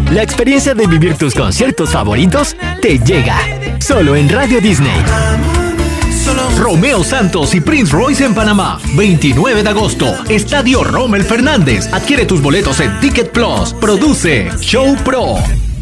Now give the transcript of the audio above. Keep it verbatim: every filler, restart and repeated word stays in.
La experiencia de vivir tus conciertos favoritos te llega solo en Radio Disney. Romeo Santos y Prince Royce en Panamá, veintinueve de agosto, Estadio Rommel Fernández. Adquiere tus boletos en Ticket Plus. Produce Show Pro.